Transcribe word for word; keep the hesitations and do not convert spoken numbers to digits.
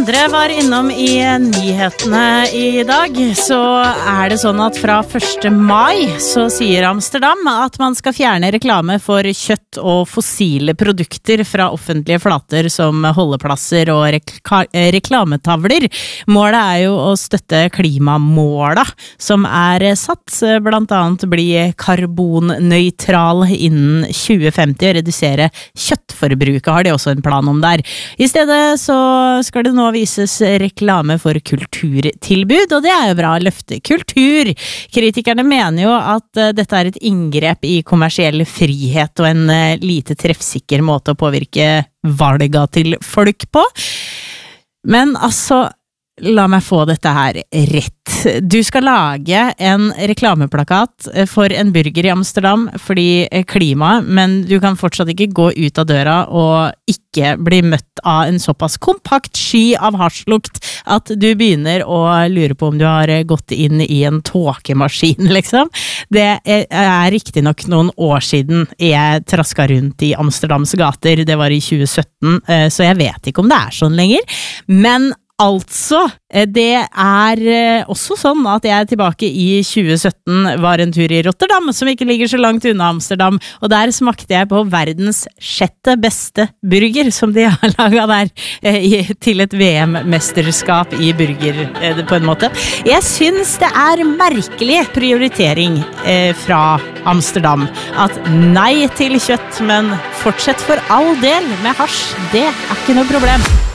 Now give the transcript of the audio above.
Sindre var innom i nyhetene i dag, så er det sånn at fra første mai så sier Amsterdam at man skal fjerne reklame for kjøtt og fossile produkter fra offentlige flater som holdeplasser og rek- reklametavler. Målet er jo å støtte klimamåla som er satt, blant annet bli karbonnøytral innen tjue femti og redusere kjøttforbruket, har de også en plan om der. I stedet så skal det nå vises reklame for kulturtilbud, og det er jo bra å løfte kultur. Kritikerne mener jo at dette er et inngrep i kommersiell frihet og en lite treffsikker måte å påvirke valga til folk på. Men altså, la meg få dette her rett. Du skal lage en reklameplakat for en burger i Amsterdam fordi klima, men du kan fortsatt ikke gå ut av døra og ikke bli møtt av en såpass kompakt sky av hasjlukt at du begynner å lure på om du har gått inn i en tåkemaskin, liksom. Det er, er riktig nok noen år siden jeg traska rundt i Amsterdams gater. Det var i tjue sytten, så jeg vet ikke om det er sånn lenger. Men altså, det er også sånn at jeg tilbake i tjue sytten var en tur i Rotterdam, som ikke ligger så langt unna Amsterdam, og der smakte jeg på verdens sjette beste burger, som de har laget der, til et V M-mesterskap i burger, på en måte. Jeg synes det er merkelig prioritering fra Amsterdam, at nei til kjøtt, men fortsett for all del med hasj, det er ikke noe problem.